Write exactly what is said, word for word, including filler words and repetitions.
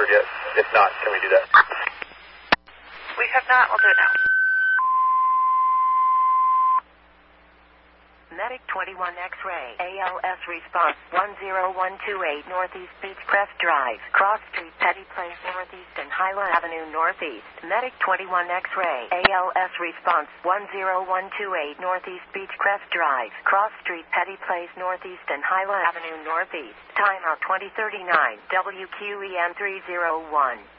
ordered yet? If not, can we do that? We have not. We'll do it now. Medic twenty-one X-ray, A L S response one zero one two eight Northeast Beechcrest Drive, Cross Street, Petty Place Northeast and Hyla Avenue Northeast. Medic twenty-one X-ray, A L S response one zero one two eight Northeast Beechcrest Drive, Cross Street, Petty Place Northeast and Hyla Avenue Northeast. Timeout twenty thirty-nine, W Q E M three zero one.